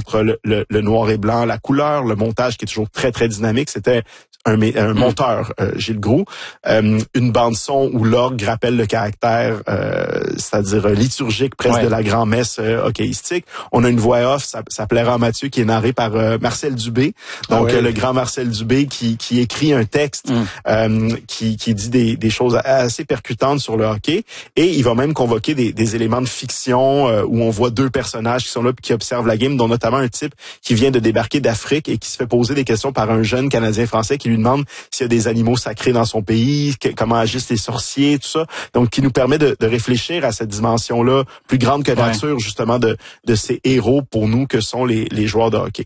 entre le noir et blanc, la couleur, le montage qui est toujours très, très dynamique. C'était un monteur, Gilles Groult. Une bande-son où l'orgue rappelle le caractère, c'est-à-dire liturgique presque de la grand-messe hockeyistique. On a une voix off, ça plaira à Mathieu, qui est narrée par Marcel Dubé. Donc, le grand Marcel Dubé qui écrit un texte qui dit des choses assez percutantes sur le hockey. Et il va même convoquer des éléments de fiction où on voit deux personnages qui sont là et qui observent la game, dont notamment un type qui vient de débarquer d'Afrique et qui se fait poser des questions par un jeune Canadien-Français qui lui demande s'il y a des animaux sacrés dans son pays, comment agissent les sorciers, tout ça. Donc, qui nous permet de réfléchir à cette dimension-là plus grande que nature, justement, de ces héros pour nous que sont les joueurs de hockey.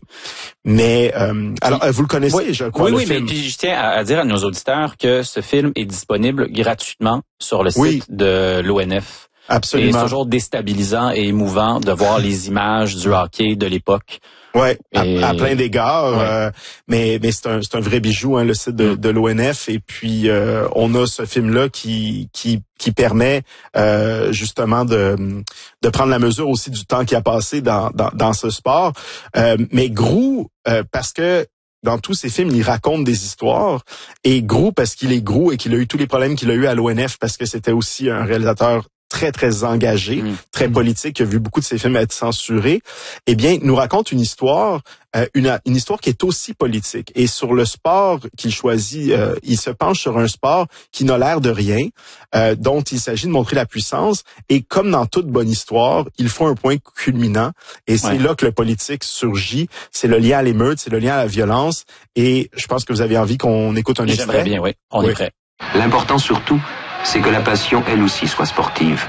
Mais, alors, vous le connaissez, je crois, le film. Mais puis je tiens à dire à nos auditeurs que ce film est disponible gratuitement sur le site de l'ONF. Absolument. Et c'est toujours déstabilisant et émouvant de voir les images du hockey de l'époque. Ouais, à plein d'égards, mais c'est un vrai bijou, le site de l'ONF. Et puis on a ce film-là qui permet justement de prendre la mesure aussi du temps qui a passé dans ce sport. Mais Groult, parce que dans tous ses films, il raconte des histoires. Et Groult, parce qu'il est Groult et qu'il a eu tous les problèmes qu'il a eu à l'ONF, parce que c'était aussi un réalisateur très, très engagé, très politique, qui a vu beaucoup de ses films être censurés, eh bien, nous raconte une histoire, une histoire qui est aussi politique. Et sur le sport qu'il choisit, il se penche sur un sport qui n'a l'air de rien, dont il s'agit de montrer la puissance. Et comme dans toute bonne histoire, il faut un point culminant. Et c'est là que le politique surgit. C'est le lien à l'émeute, c'est le lien à la violence. Et je pense que vous avez envie qu'on écoute un extrait. J'aimerais bien, oui. On est prêt. L'important surtout, c'est que la passion, elle aussi, soit sportive.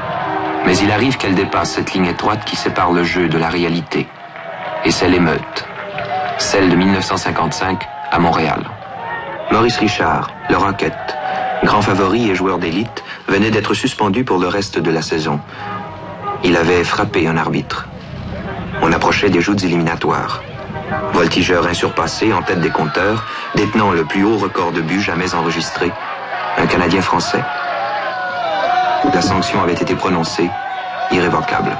Mais il arrive qu'elle dépasse cette ligne étroite qui sépare le jeu de la réalité. Et c'est l'émeute. Celle de 1955 à Montréal. Maurice Richard, le Rocket, grand favori et joueur d'élite, venait d'être suspendu pour le reste de la saison. Il avait frappé un arbitre. On approchait des joutes éliminatoires. Voltigeur insurpassé en tête des compteurs, détenant le plus haut record de buts jamais enregistré, un Canadien français. La sanction avait été prononcée, irrévocable.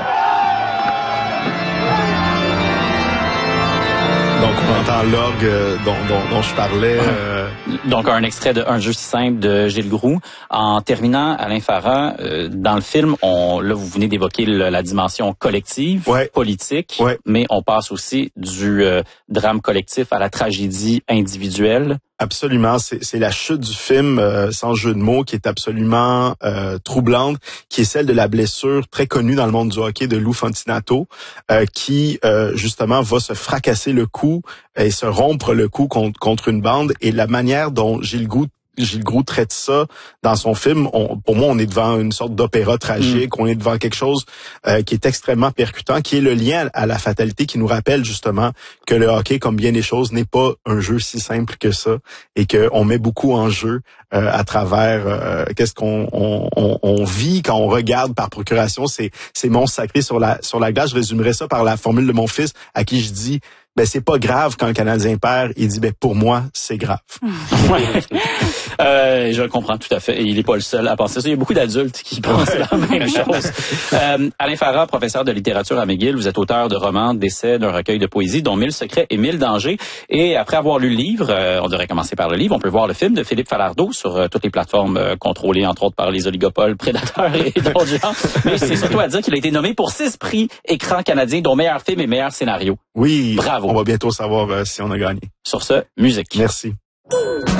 Donc, on entend l'orgue dont je parlais. Donc, un extrait de Un jeu si simple de Gilles Groult. En terminant, Alain Farah, dans le film, là, vous venez d'évoquer la dimension collective, politique, mais on passe aussi du drame collectif à la tragédie individuelle. Absolument, c'est la chute du film, sans jeu de mots, qui est absolument troublante, qui est celle de la blessure très connue dans le monde du hockey de Lou Fontinato, qui justement va se fracasser le cou et se rompre le cou contre une bande. Et la manière dont Gilles Groult traite ça dans son film, pour moi, on est devant une sorte d'opéra tragique, on est devant quelque chose qui est extrêmement percutant, qui est le lien à la fatalité, qui nous rappelle justement que le hockey, comme bien des choses, n'est pas un jeu si simple que ça, et qu'on met beaucoup en jeu à travers qu'est-ce qu'on vit quand on regarde par procuration ces monstres sacrés sur la glace. Je résumerais ça par la formule de mon fils, à qui je dis: c'est pas grave quand le Canadien perd. Il dit, pour moi, c'est grave. Je le comprends tout à fait. Et il n'est pas le seul à penser ça. Il y a beaucoup d'adultes qui pensent la même chose. Alain Farah, professeur de littérature à McGill, vous êtes auteur de romans, d'essais, d'un recueil de poésie, dont 1000 secrets et 1000 dangers. Et après avoir lu le livre, on devrait commencer par le livre, on peut voir le film de Philippe Falardeau sur toutes les plateformes contrôlées, entre autres, par les oligopoles, prédateurs et d'autres gens. Mais c'est surtout à dire qu'il a été nommé pour 6 prix écran canadiens, dont meilleur film et meilleur scénario. Oui. Bravo. On va bientôt savoir si on a gagné. Sur ce, musique. Merci.